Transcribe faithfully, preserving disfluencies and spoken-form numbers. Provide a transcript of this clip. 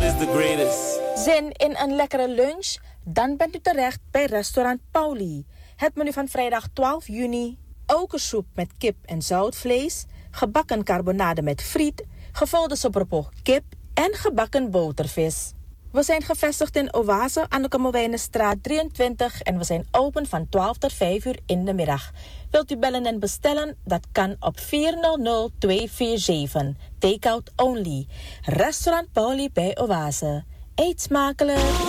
is the greatest. Zin in een lekkere lunch? Dan bent u terecht bij restaurant Pauli. Het menu van vrijdag twaalf juni. Okersoep met kip en zoutvlees. Gebakken carbonade met friet. Gevulde sopropo kip en gebakken botervis. We zijn gevestigd in Oase aan de Kamerwijnenstraat drieëntwintig en we zijn open van twaalf tot vijf uur in de middag. Wilt u bellen en bestellen? Dat kan op vier nul nul twee vier zeven. Takeout only. Restaurant Pauli bij Oase. Eet smakelijk!